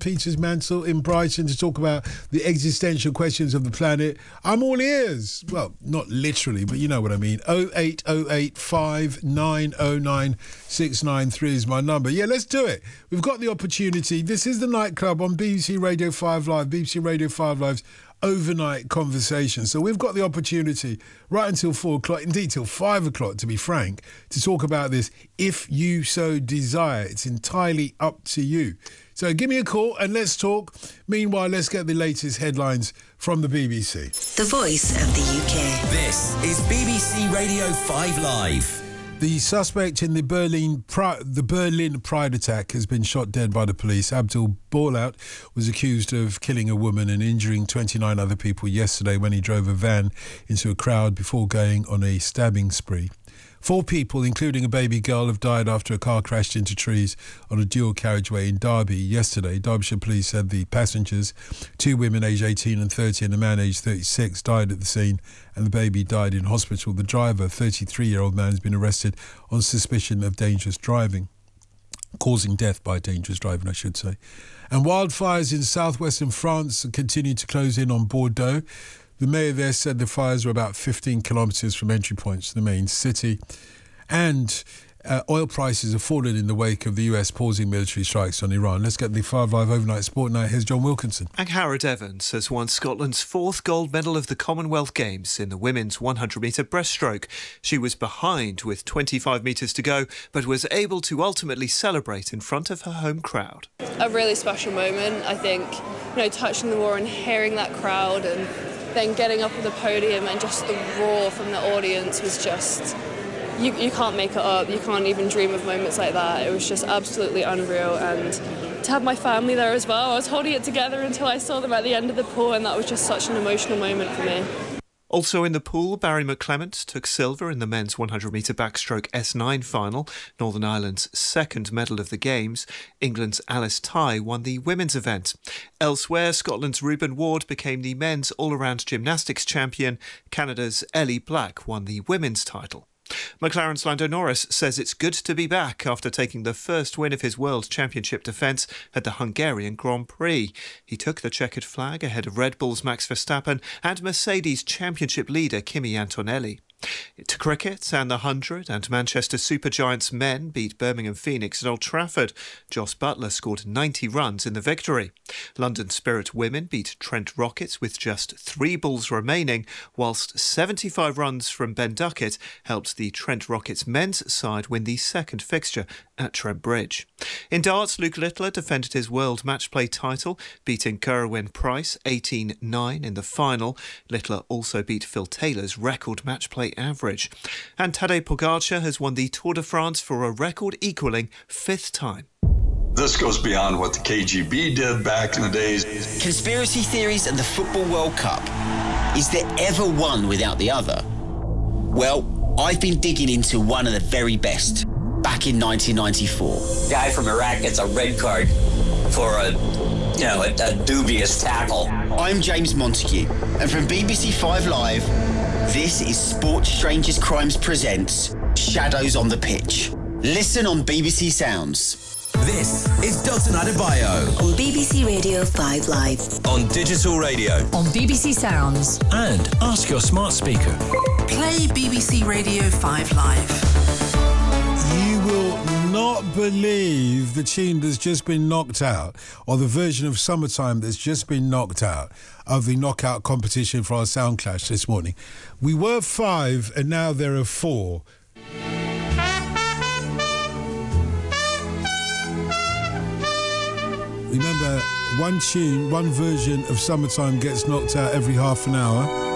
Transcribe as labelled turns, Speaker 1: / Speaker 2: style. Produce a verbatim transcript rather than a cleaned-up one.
Speaker 1: Peter's Mantle in Brighton to talk about the existential questions of the planet. I'm all ears. Well, not literally, but you know what I mean. oh eight oh eight, five nine oh nine, six nine three is my number. Yeah, let's do it. We've got the opportunity. This is the Nightclub on B B C Radio five Live, B B C Radio five Live's overnight conversation. So we've got the opportunity right until four o'clock, indeed till five o'clock to be frank, to talk about this if you so desire. It's entirely up to you. So give me a call and let's talk. Meanwhile, let's get the latest headlines from the B B C.
Speaker 2: The voice of the U K.
Speaker 3: This is B B C Radio five Live.
Speaker 1: The suspect in the Berlin the Berlin Pride attack has been shot dead by the police. Abdul Borlaut was accused of killing a woman and injuring twenty-nine other people yesterday when he drove a van into a crowd before going on a stabbing spree. Four people, including a baby girl, have died after a car crashed into trees on a dual carriageway in Derby yesterday. Derbyshire police said the passengers, two women aged eighteen and thirty and a man aged thirty-six, died at the scene and the baby died in hospital. The driver, a thirty-three-year-old man, has been arrested on suspicion of dangerous driving. Causing death by dangerous driving, I should say. And wildfires in southwestern France continue to close in on Bordeaux. The mayor there said the fires were about fifteen kilometres from entry points to the main city. And uh, oil prices have fallen in the wake of the U S pausing military strikes on Iran. Let's get the five Live Overnight Sport Night. Here's John Wilkinson.
Speaker 4: And Harrod Evans has won Scotland's fourth gold medal of the Commonwealth Games in the women's one hundred metre breaststroke. She was behind with twenty-five metres to go, but was able to ultimately celebrate in front of her home crowd.
Speaker 5: A really special moment, I think, you know, touching the wall and hearing that crowd and then getting up on the podium and just the roar from the audience was just, you, you can't make it up. You can't even dream of moments like that. It was just absolutely unreal. And to have my family there as well, I was holding it together until I saw them at the end of the pool, and that was just such an emotional moment for me.
Speaker 4: Also in the pool, Barry McClement took silver in the men's one hundred metre backstroke S nine final, Northern Ireland's second medal of the Games. England's Alice Tighe won the women's event. Elsewhere, Scotland's Reuben Ward became the men's all-around gymnastics champion. Canada's Ellie Black won the women's title. McLaren's Lando Norris says it's good to be back after taking the first win of his World Championship defence at the Hungarian Grand Prix. He took the checkered flag ahead of Red Bull's Max Verstappen and Mercedes Championship leader Kimi Antonelli. To cricket, and the hundred and Manchester Supergiants men beat Birmingham Phoenix at Old Trafford. Jos Buttler scored ninety runs in the victory. London Spirit women beat Trent Rockets with just three balls remaining, whilst seventy-five runs from Ben Duckett helped the Trent Rockets men's side win the second fixture at Trent Bridge. In darts, Luke Littler defended his world match play title, beating Kerwin Price eighteen nine in the final. Littler also beat Phil Taylor's record match play average. And Tadej Pogacar has won the Tour de France for a record-equalling fifth time.
Speaker 6: This goes beyond what the K G B did back in the days.
Speaker 3: Conspiracy theories and the Football World Cup. Is there ever one without the other? Well, I've been digging into one of the very best. Back in nineteen ninety-four.
Speaker 7: Guy from Iraq gets a red card for a, you know, a, a dubious tackle.
Speaker 3: I'm James Montague, and from B B C five Live, this is Sports Strangers Crimes presents Shadows on the Pitch. Listen on B B C Sounds.
Speaker 8: This is Dalton Adebayo
Speaker 2: on B B C Radio five Live,
Speaker 8: on digital radio,
Speaker 9: on B B C Sounds,
Speaker 8: and ask your smart speaker.
Speaker 9: Play B B C Radio five Live.
Speaker 1: You will not believe the tune that's just been knocked out, or the version of Summertime that's just been knocked out of the knockout competition for our Sound Clash this morning. We were five and now there are four. Remember, one tune, one version of Summertime gets knocked out every half an hour.